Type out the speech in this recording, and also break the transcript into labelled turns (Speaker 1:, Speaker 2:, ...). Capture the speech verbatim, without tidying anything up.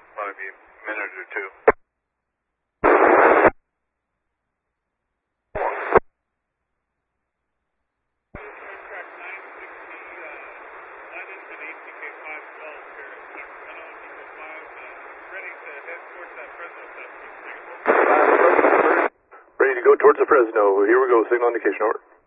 Speaker 1: Maybe a minute or two.
Speaker 2: Ready to go towards the Fresno. Here we go. Signal indication, over.